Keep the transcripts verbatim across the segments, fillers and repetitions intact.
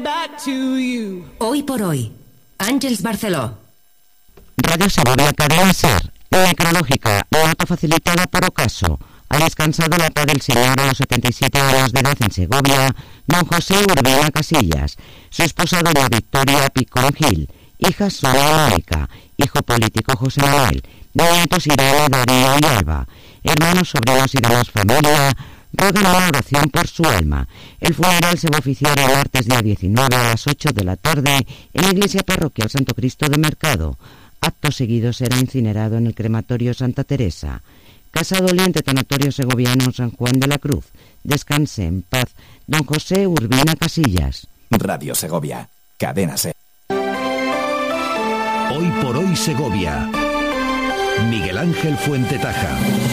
back to you. Hoy por hoy, Àngels Barceló. Radio Segovia, Cadena Ser. Necrológica, nota facilitada por Ocaso. Ha descansado la paz del Señor a los setenta y siete años de edad en Segovia, don José Urbina Casillas, su esposa doña Victoria Picón Gil, hija Sonia Mónica, hijo político José Manuel, nietos Irene, Darío y Alba, hermanos, sobrinos y demás familia, rogan una oración por su alma. El funeral se va a oficiar el martes día diecinueve a las ocho de la tarde en la iglesia parroquial Santo Cristo de Mercado. Acto seguido será incinerado en el crematorio Santa Teresa. Casa Doliente, Tanatorio Segoviano San Juan de la Cruz. Descanse en paz don José Urbina Casillas. Radio Segovia, Cadena Ser. Hoy por hoy Segovia. Miguel Ángel Fuentetaja.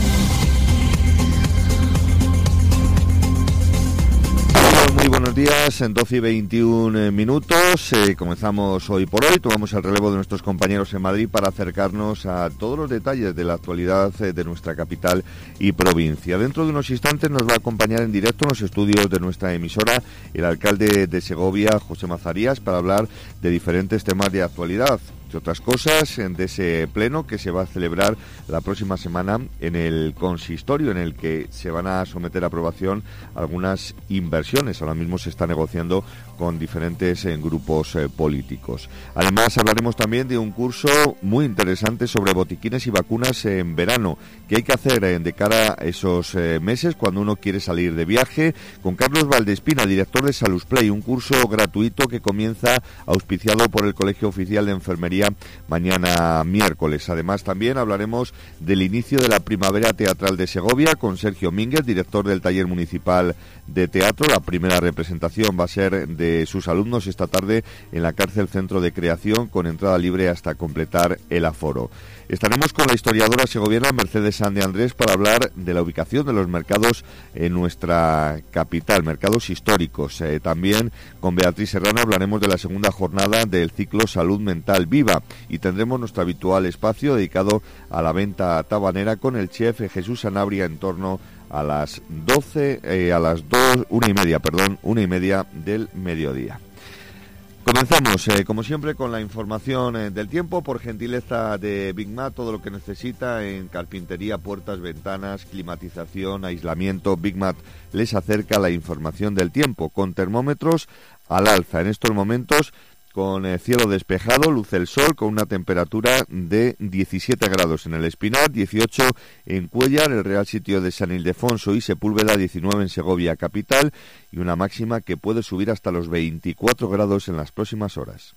Muy buenos días, en doce y veintiún minutos, eh, comenzamos hoy por hoy, tomamos el relevo de nuestros compañeros en Madrid para acercarnos a todos los detalles de la actualidad eh, de nuestra capital y provincia. Dentro de unos instantes nos va a acompañar en directo en los estudios de nuestra emisora el alcalde de Segovia, José Mazarías, para hablar de diferentes temas de actualidad. Entre otras cosas, de ese pleno que se va a celebrar la próxima semana en el consistorio, en el que se van a someter a aprobación algunas inversiones. Ahora mismo se está negociando con diferentes eh, grupos eh, políticos. Además, hablaremos también de un curso muy interesante sobre botiquines y vacunas en verano. ¿Qué hay que hacer eh, de cara a esos eh, meses cuando uno quiere salir de viaje? Con Carlos Valdespina, director de Salusplay, un curso gratuito que comienza auspiciado por el Colegio Oficial de Enfermería mañana miércoles. Además, también hablaremos del inicio de la Primavera Teatral de Segovia con Sergio Mínguez, director del Taller Municipal de Teatro. La primera representación va a ser de sus alumnos esta tarde en la Cárcel Centro de Creación, con entrada libre hasta completar el aforo. Estaremos con la historiadora segoviana Mercedes San de Andrés para hablar de la ubicación de los mercados en nuestra capital, mercados históricos. Eh, también con Beatriz Serrano hablaremos de la segunda jornada del ciclo Salud Mental Viva y tendremos nuestro habitual espacio dedicado a la venta tabanera con el chef Jesús Sanabria en torno a las doce, eh, a las dos, una y media, perdón, una y media del mediodía. Comenzamos, eh, como siempre, con la información eh, del tiempo, por gentileza de Big Mat, todo lo que necesita en carpintería, puertas, ventanas, climatización, aislamiento. Big Mat les acerca la información del tiempo, con termómetros al alza. En estos momentos, con eh, cielo despejado, luce el sol, con una temperatura de diecisiete grados en el Espinat, dieciocho en Cuéllar, el Real Sitio de San Ildefonso y Sepúlveda, diecinueve en Segovia capital, y una máxima que puede subir hasta los veinticuatro grados en las próximas horas.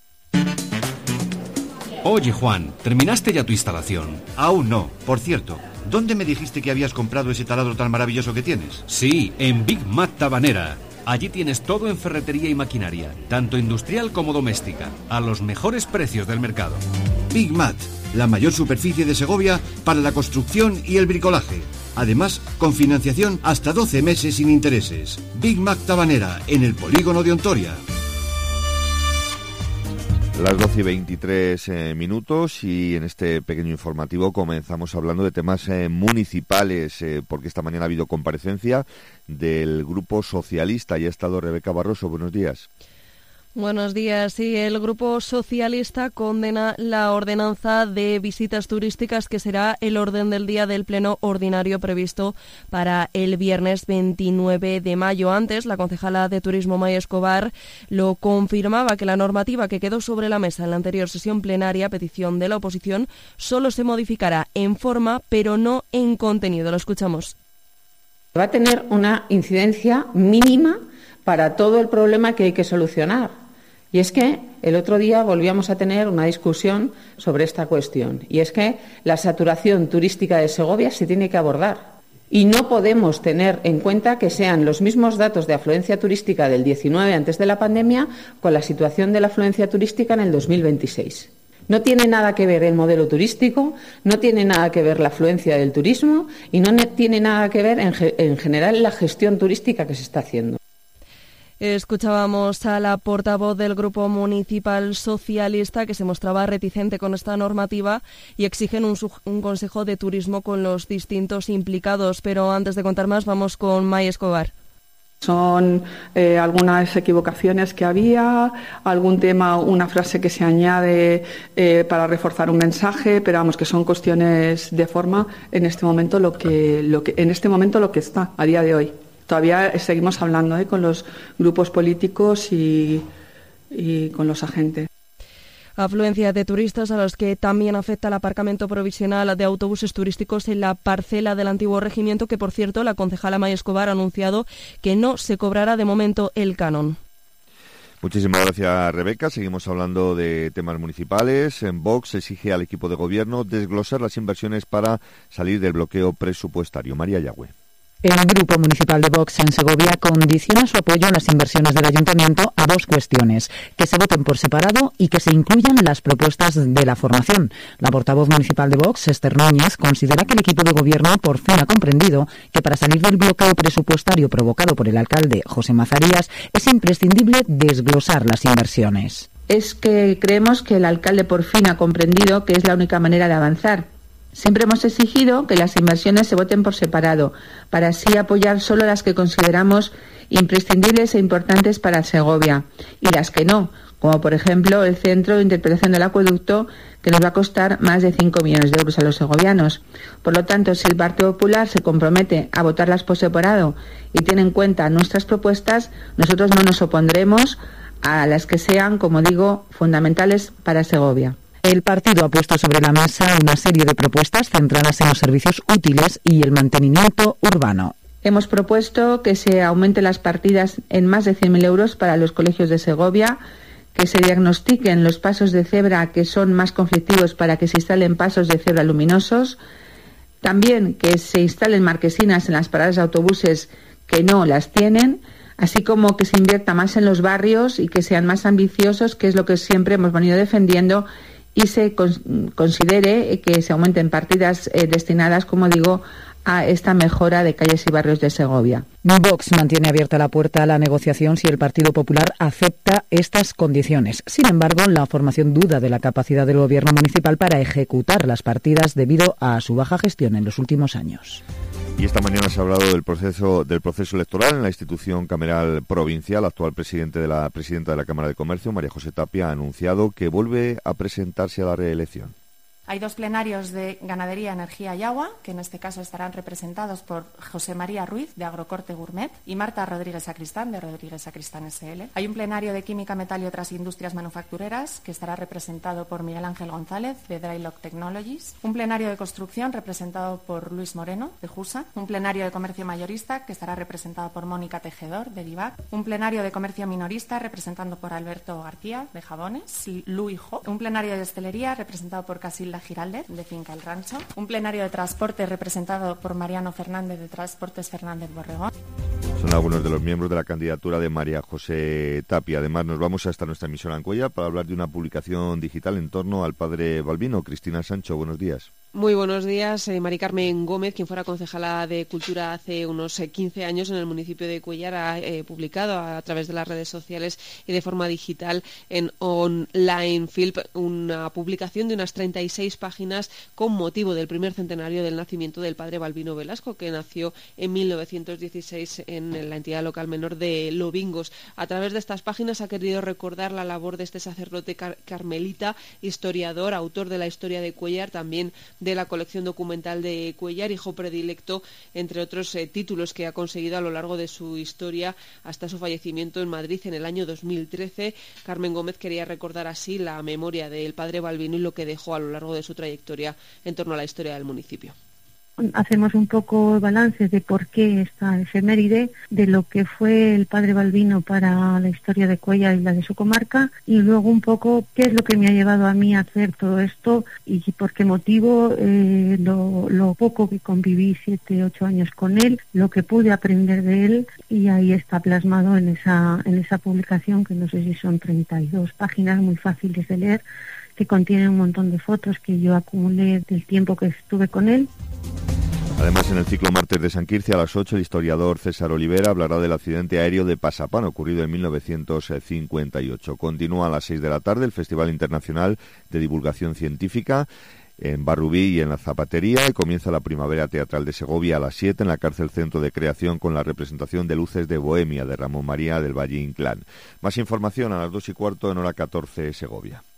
Oye, Juan, ¿terminaste ya tu instalación? Aún no. Por cierto, ¿dónde me dijiste que habías comprado ese taladro tan maravilloso que tienes? Sí, en Big Mat Tabanera. Allí tienes todo en ferretería y maquinaria, tanto industrial como doméstica, a los mejores precios del mercado. Big Mat, la mayor superficie de Segovia para la construcción y el bricolaje. Además, con financiación hasta doce meses sin intereses. Big Mat Tabanera, en el polígono de Ontoria. Las doce y veintitrés eh, minutos y en este pequeño informativo comenzamos hablando de temas eh, municipales, eh, porque esta mañana ha habido comparecencia del Grupo Socialista y ha estado Rebeca Barroso. Buenos días. Buenos días. Sí, el Grupo Socialista condena la ordenanza de visitas turísticas, que será el orden del día del pleno ordinario previsto para el viernes veintinueve de mayo. Antes, la concejala de Turismo, Maya Escobar, lo confirmaba, que la normativa que quedó sobre la mesa en la anterior sesión plenaria, a petición de la oposición, solo se modificará en forma, pero no en contenido. Lo escuchamos. Va a tener una incidencia mínima para todo el problema que hay que solucionar. Y es que el otro día volvíamos a tener una discusión sobre esta cuestión. Y es que la saturación turística de Segovia se tiene que abordar. Y no podemos tener en cuenta que sean los mismos datos de afluencia turística del diecinueve, antes de la pandemia, con la situación de la afluencia turística en el dos mil veintiséis. No tiene nada que ver el modelo turístico, no tiene nada que ver la afluencia del turismo y no tiene nada que ver en, en general la gestión turística que se está haciendo. Escuchábamos a la portavoz del Grupo Municipal Socialista, que se mostraba reticente con esta normativa y exigen un, un consejo de turismo con los distintos implicados. Pero antes de contar más, vamos con Maya Escobar. Son eh, algunas equivocaciones que había, algún tema, una frase que se añade eh, para reforzar un mensaje, pero vamos, que son cuestiones de forma en este momento lo que, lo que, en este momento lo que está a día de hoy. Todavía seguimos hablando eh, con los grupos políticos y, y con los agentes. Afluencia de turistas a los que también afecta el aparcamiento provisional de autobuses turísticos en la parcela del antiguo regimiento, que por cierto la concejala Maya Escobar ha anunciado que no se cobrará de momento el canon. Muchísimas gracias, Rebeca. Seguimos hablando de temas municipales. En Vox exige al equipo de gobierno desglosar las inversiones para salir del bloqueo presupuestario. María Yagüe. El Grupo Municipal de Vox en Segovia condiciona su apoyo a las inversiones del Ayuntamiento a dos cuestiones: que se voten por separado y que se incluyan las propuestas de la formación. La portavoz municipal de Vox, Esther Núñez, considera que el equipo de gobierno por fin ha comprendido que para salir del bloqueo presupuestario provocado por el alcalde José Mazarías es imprescindible desglosar las inversiones. Es que creemos que el alcalde por fin ha comprendido que es la única manera de avanzar. Siempre hemos exigido que las inversiones se voten por separado, para así apoyar solo las que consideramos imprescindibles e importantes para Segovia, y las que no, como por ejemplo el Centro de Interpretación del Acueducto, que nos va a costar más de cinco millones de euros a los segovianos. Por lo tanto, si el Partido Popular se compromete a votarlas por separado y tiene en cuenta nuestras propuestas, nosotros no nos opondremos a las que sean, como digo, fundamentales para Segovia. El partido ha puesto sobre la mesa una serie de propuestas centradas en los servicios útiles y el mantenimiento urbano. Hemos propuesto que se aumenten las partidas en más de cien mil euros para los colegios de Segovia, que se diagnostiquen los pasos de cebra que son más conflictivos para que se instalen pasos de cebra luminosos, también que se instalen marquesinas en las paradas de autobuses que no las tienen, así como que se invierta más en los barrios y que sean más ambiciosos, que es lo que siempre hemos venido defendiendo, y se con, considere que se aumenten partidas eh, destinadas, como digo, a esta mejora de calles y barrios de Segovia. Vox mantiene abierta la puerta a la negociación si el Partido Popular acepta estas condiciones. Sin embargo, la formación duda de la capacidad del Gobierno municipal para ejecutar las partidas debido a su baja gestión en los últimos años. Y esta mañana se ha hablado del proceso del proceso electoral en la institución cameral provincial. La actual presidente de la presidenta de la Cámara de Comercio, María José Tapia, ha anunciado que vuelve a presentarse a la reelección. Hay dos plenarios de Ganadería, Energía y Agua, que en este caso estarán representados por José María Ruiz, de Agrocorte Gourmet, y Marta Rodríguez Sacristán, de Rodríguez Sacristán S L. Hay un plenario de Química, Metal y otras industrias manufactureras, que estará representado por Miguel Ángel González, de Drylock Technologies. Un plenario de Construcción, representado por Luis Moreno, de Jusa. Un plenario de Comercio Mayorista, que estará representado por Mónica Tejedor, de Divac. Un plenario de Comercio Minorista, representado por Alberto García, de Jabones, y Lu y Jo. Un plenario de Hostelería, representado por Casilda Giraldez, de Finca El Rancho. Un plenario de Transporte representado por Mariano Fernández, de Transportes Fernández Borregón. Son algunos de los miembros de la candidatura de María José Tapia. Además, nos vamos hasta nuestra emisora en Cuéllar para hablar de una publicación digital en torno al padre Balbino. Cristina Sancho, buenos días. Muy buenos días. Eh, Mari Carmen Gómez, quien fuera concejala de Cultura hace unos eh, quince años en el municipio de Cuéllar, ha eh, publicado a, a través de las redes sociales y de forma digital en Online Film una publicación de unas treinta y seis páginas con motivo del primer centenario del nacimiento del padre Balbino Velasco, que nació en mil novecientos dieciséis en la entidad local menor de Lobingos. A través de estas páginas ha querido recordar la labor de este sacerdote car- carmelita, historiador, autor de la historia de Cuéllar, también de la colección documental de Cuéllar, hijo predilecto, entre otros eh, títulos que ha conseguido a lo largo de su historia hasta su fallecimiento en Madrid en el año dos mil trece. Carmen Gómez quería recordar así la memoria del padre Balbino y lo que dejó a lo largo de su trayectoria en torno a la historia del municipio. Hacemos un poco balance de por qué esta efeméride, de lo que fue el padre Balbino para la historia de Cuéllar y la de su comarca, y luego un poco qué es lo que me ha llevado a mí a hacer todo esto y por qué motivo, eh, lo, lo poco que conviví, siete, ocho años con él, lo que pude aprender de él, y ahí está plasmado en esa, en esa publicación, que no sé si son treinta y dos páginas muy fáciles de leer, que contienen un montón de fotos que yo acumulé del tiempo que estuve con él. Además, en el ciclo Martes de San Quirce, a las ocho, el historiador César Olivera hablará del accidente aéreo de Pasapán, ocurrido en mil novecientos cincuenta y ocho. Continúa a las seis de la tarde el Festival Internacional de Divulgación Científica. en Barrubí y en la Zapatería, y comienza la Primavera Teatral de Segovia a las siete en la Cárcel Centro de Creación con la representación de Luces de Bohemia de Ramón María del Valle Inclán. Más información a las dos y cuarto en Hora catorce Segovia.